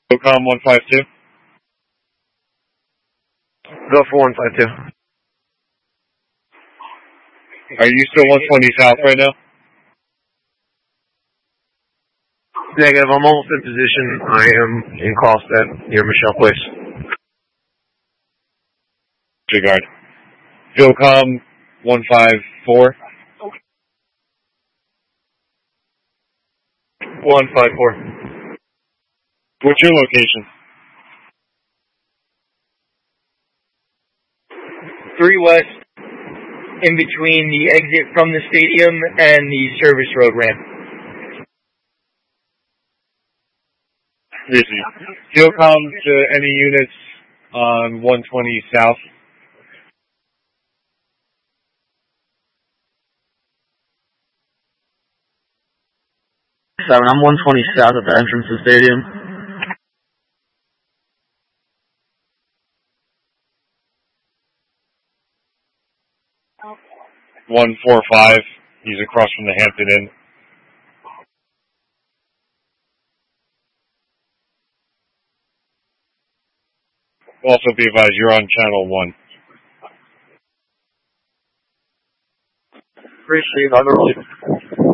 SOCOM 152. Go for 152. Are you still 120 south right now? Negative. I'm almost in position. I am in Carlstead near Michelle Place. Disregard. SOCOM 154. 154. What's your location? 3 west, in between the exit from the stadium and the service road ramp. Easy. SOCOM to any units on 120 south. I'm 120 south at the entrance to the stadium. One 145. He's across from the Hampton Inn. Also be advised, you're on channel 1. Appreciate it.